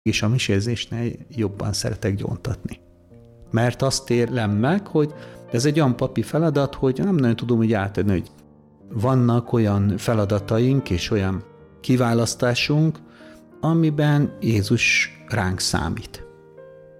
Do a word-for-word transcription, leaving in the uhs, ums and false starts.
és a misézésnél jobban szeretek gyóntatni. Mert azt érlem meg, hogy ez egy olyan papi feladat, hogy nem nagyon tudom úgy átadni, hogy vannak olyan feladataink és olyan kiválasztásunk, amiben Jézus ránk számít.